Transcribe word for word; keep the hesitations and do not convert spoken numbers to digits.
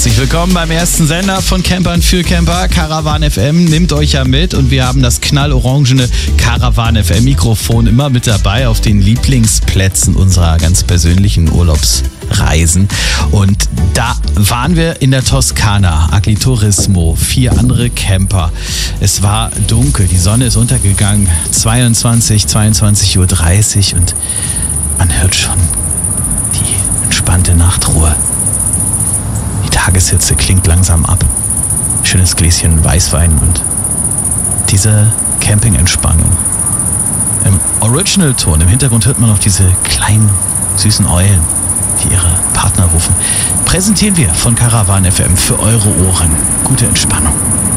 Herzlich willkommen beim ersten Sender von Campern für Camper. Caravan F M nimmt euch ja mit und wir haben das knallorangene Caravan F M Mikrofon immer mit dabei auf den Lieblingsplätzen unserer ganz persönlichen Urlaubsreisen. Und da waren wir in der Toskana, Agriturismo, vier andere Camper. Es war dunkel, die Sonne ist untergegangen, zweiundzwanzig, zweiundzwanzig Uhr dreißig und man hört schon die entspannte Nachtruhe. Die Tageshitze klingt langsam ab. Schönes Gläschen Weißwein und diese Camping-Entspannung. Im Original-Ton, im Hintergrund hört man noch diese kleinen, süßen Eulen, die ihre Partner rufen. Präsentieren wir von Caravan F M für eure Ohren. Gute Entspannung.